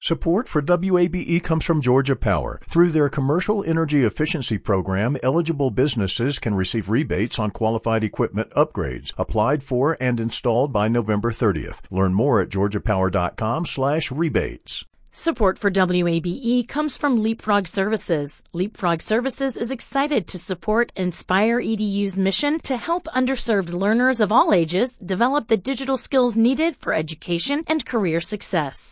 Support for WABE comes from Georgia Power. Through their Commercial Energy Efficiency Program, eligible businesses can receive rebates on qualified equipment upgrades, applied for and installed by November 30th. Learn more at georgiapower.com/rebates. Support for WABE comes from Leapfrog Services. Leapfrog Services is excited to support Inspire EDU's mission to help underserved learners of all ages develop the digital skills needed for education and career success.